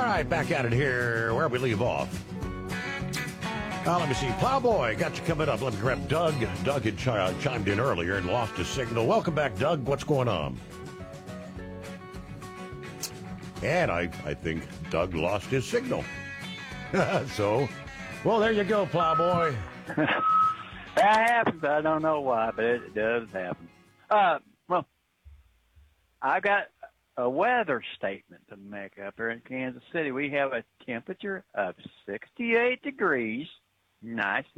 right, back at it here where we leave off. Let me see. Plowboy, got you coming up. Let me grab Doug. Doug had chimed in earlier and lost his signal. Welcome back, Doug. What's going on? And I think Doug lost his signal. So, well, there you go, Plowboy. That happens. I don't know why, but it does happen. Well, I got a weather statement to make up here in Kansas City. We have a temperature of 68 degrees. Nice